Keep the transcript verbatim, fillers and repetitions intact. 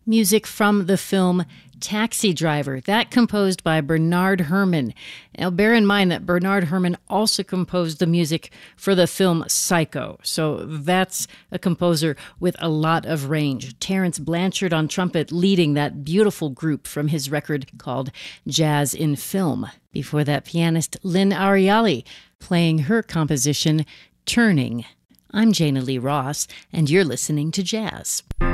Music from the film Taxi Driver, that composed by Bernard Herrmann. Now, bear in mind that Bernard Herrmann also composed the music for the film Psycho, so that's a composer with a lot of range. Terence Blanchard on trumpet leading that beautiful group from his record called Jazz in Film. Before that, pianist Lynn Ariali playing her composition Turning. I'm Jana Lee Ross, and you're listening to Jazz.